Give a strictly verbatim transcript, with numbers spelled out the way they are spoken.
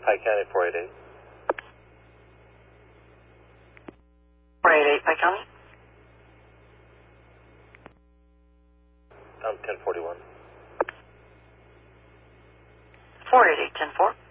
Pike County, four eight eight. four eight eight, Pike County. Um, ten forty-one. four eight eight, ten four.